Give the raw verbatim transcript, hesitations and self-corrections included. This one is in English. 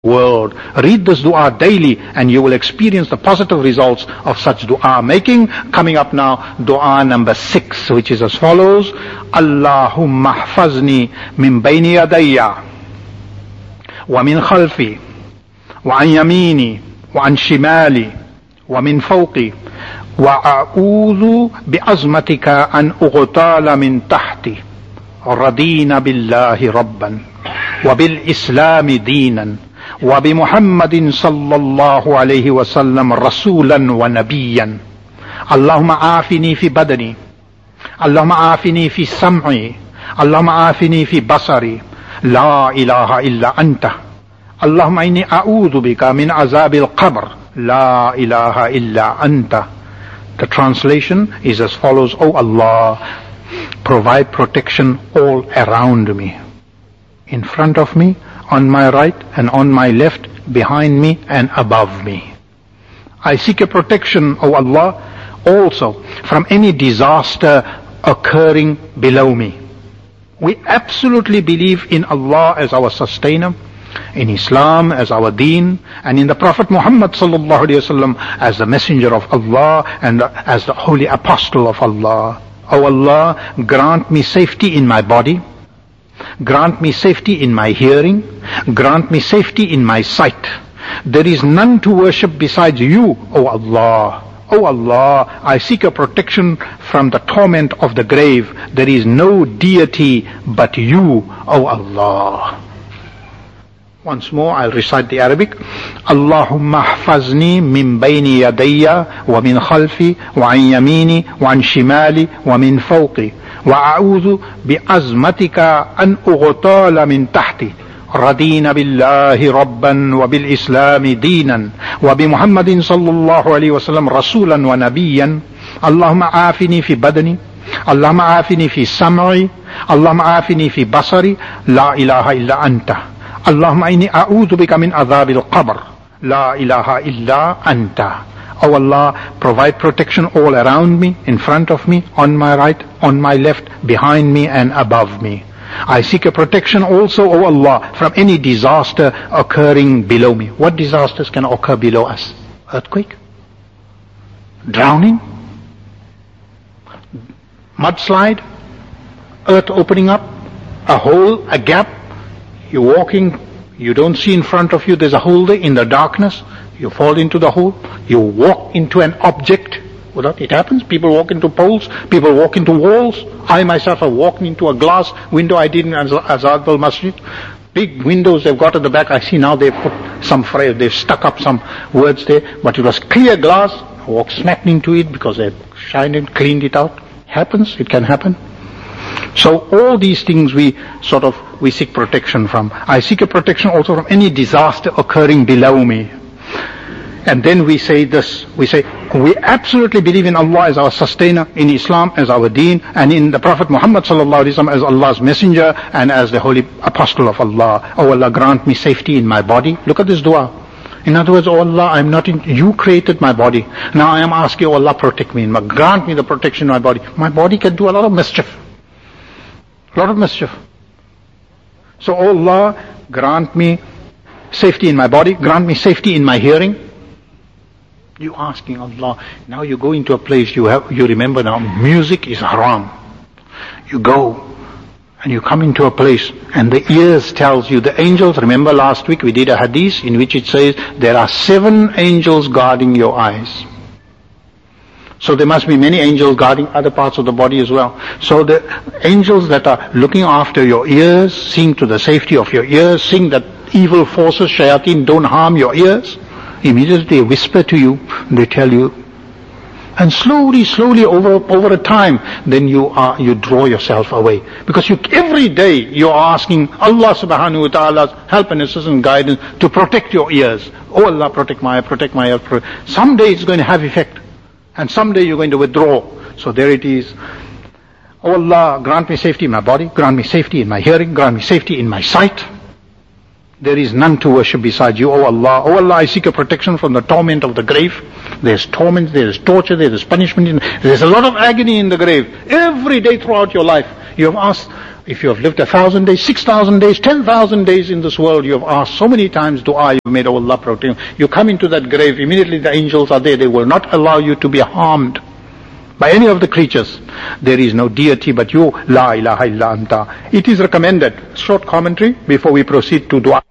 world. Read this dua daily and you will experience the positive results of such dua making. Coming up now, dua number six, which is as follows. Allahumma hfazni min bayni yadayya wa min khalfi wa an yamini wa an shimali wa min fawqi wa a'udhu bi azmatika an ughtala min tahti. Radina billahi rabban wa bil islami dinan وبمحمد صلى الله عليه وسلم رسولا ونبيا. اللهم عافني في بدني، اللهم عافني في سمعي، اللهم عافني في بصري، لا إله إلا أنت. اللهم إني أعوذ بك من عذاب القبر، لا إله إلا أنت. The translation is as follows. O Allah, provide protection all around me, in front of me, on my right and on my left, behind me and above me. I seek a protection, O Allah, also from any disaster occurring below me. We absolutely believe in Allah as our sustainer, in Islam as our deen, and in the Prophet Muhammad sallallahu alaihi wasallam as the messenger of Allah and as the holy apostle of Allah. O Allah, grant me safety in my body, grant me safety in my hearing, grant me safety in my sight. There is none to worship besides you, O Allah. O Allah, I seek a protection from the torment of the grave. There is no deity but you, O Allah. Once more, I'll recite the Arabic. Allahumma hfazni min bayni yadayya wa min khalfi wa an yamini wa an shimali wa min fawqi. وأعوذ بعظمتك أن أغتال من تحتي. رضينا بالله ربا وبالإسلام دينا وبمحمد صلى الله عليه وسلم رسولا ونبيا. اللهم عافني في بدني، اللهم عافني في سمعي، اللهم عافني في بصري، لا إله إلا أنت. اللهم إني أعوذ بك من عذاب القبر، لا إله إلا أنت. O Allah, provide protection all around me, in front of me, on my right, on my left, behind me and above me. I seek a protection also, O Allah, from any disaster occurring below me. What disasters can occur below us? Earthquake? Drowning? Mudslide? Earth opening up? A hole? A gap? You're walking, you don't see in front of you, there's a hole there in the darkness. You fall into the hole, you walk into an object. Well, it happens. People walk into poles, people walk into walls. I myself have walked into a glass window I did in Azad al Masjid. Big windows they've got at the back. I see now they've put some phrase, they've stuck up some words there, but it was clear glass. I walked smack into it because they've shined it, cleaned it out. Happens, it can happen. So all these things we sort of, we seek protection from. I seek a protection also from any disaster occurring below me. And then we say this, we say, we absolutely believe in Allah as our sustainer, in Islam as our deen, and in the Prophet Muhammad sallallahu alaihi wasallam as Allah's messenger and as the holy apostle of Allah. Oh Allah, grant me safety in my body. Look at this dua. In other words, oh Allah, I'm not in, you created my body. Now I am asking, oh Allah, protect me, grant me the protection in my body. My body can do a lot of mischief. A lot of mischief. So oh Allah, grant me safety in my body, grant me safety in my hearing. You asking Allah, now you go into a place, you have, you remember now, music is haram. You go, and you come into a place, and the ears tells you, the angels, remember last week we did a hadith in which it says, there are seven angels guarding your eyes. So there must be many angels guarding other parts of the body as well. So the angels that are looking after your ears, seeing to the safety of your ears, seeing that evil forces, shayateen, don't harm your ears, immediately they whisper to you, they tell you, and slowly, slowly over over a time, then you are you draw yourself away. Because you every day you're asking Allah subhanahu wa ta'ala's help and assistance and guidance to protect your ears. Oh Allah, protect my ear, protect my ear. Someday it's going to have effect. And someday you're going to withdraw. So there it is. Oh Allah, grant me safety in my body, grant me safety in my hearing, grant me safety in my sight. There is none to worship besides you, O Allah. O Allah, I seek a protection from the torment of the grave. There's torment, there's torture, there's punishment, there's a lot of agony in the grave. Every day throughout your life, you have asked If you have lived a thousand days, six thousand days, ten thousand days in this world, you have asked so many times dua, you made, oh Allah protect you. You come into that grave, immediately the angels are there. They will not allow you to be harmed by any of the creatures. There is no deity but you. La ilaha illa anta. It is recommended. Short commentary before we proceed to dua.